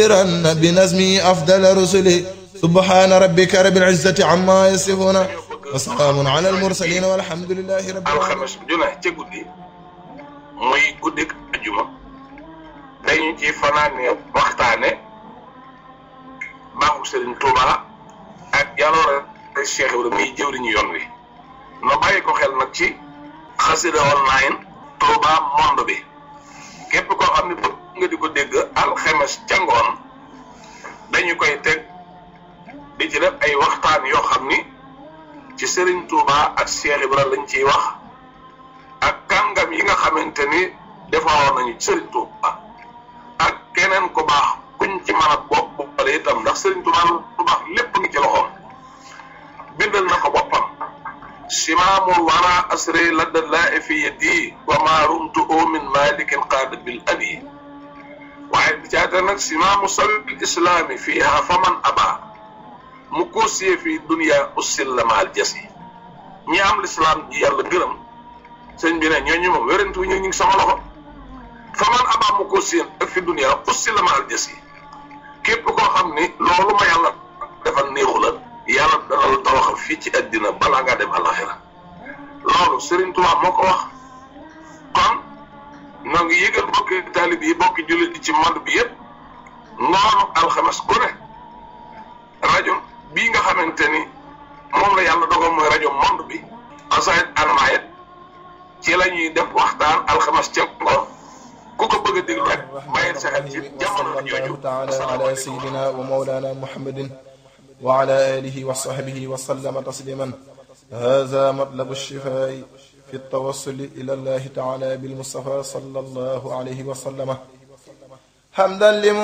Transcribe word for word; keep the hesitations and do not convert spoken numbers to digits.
بنزمي أفضل رسلي سبحان ربك رب العزة عما يصفون وسلام على المرسلين والحمد لله رب العالمين. alxames ju ne ca guddi muy guddik ajuma dañu ci fanaane waxtaane baaxu Serigne Touba ak jaloore Cheikh Ibrahima muy jëwriñu yoon wi no bàyyi ko xel nag ci xasida online Touba monde bi képp koo xam ne bëgg nga di ko dégg alxames ca ngoon dañu koy teg di ci def ay waxtaan yoo xam ni ci Serigne Touba ak Cheikh Ibrahima lañ ciy wax ak kàngam yi nga xamante ni defaroon nañu Serigne Touba ak keneen ku baax kuñ ci mën a bopp boppale itam ndax Serigne Touba lu baax lépp ngi ci loxoom bindal na ko boppam simaamul wara asri ladda laa fi yadi wa ma rumtu min malikin qaada bil abi waaye bi caata nag simaamu sabil islaami fiiha faman aba mu koosiyee fii dunia ussil la maal jas yi ñi am lislaam ji yàlla gërëm sëñ bi ne ñooñu moom wérantu ñu ngi sama loxo faman aba mu koosiyee ak fi dunia ussil la maal jas yi képp koo xam ni loolu ma yàlla defal néexu la yàlla dana la tawaxal fii ci àddina balaa ngaa dem alaxira loolu Serigne Touba moo ko wax kon noo ngi yëgal bokki taalib yi bokki jullit yi ci monde bi yëpp ngoonu alxames ku ne rajo bii nga xamante ni moom la yàlla dogal mooy rajo monde bi asayit almayet ci la ñuy def waxtaan alxames ca ngoon ku ko bëgg a déglu rek bàyyil sa xel ci jamono jooju taala ala sayidina wa mawlana muhammadin wa ala alihi wa sahbihi wa sallama tasliman hada matlabu shifaa fi tawassul ila allahi taala bil mustafa sallallahu alayhi wa sallama hamdan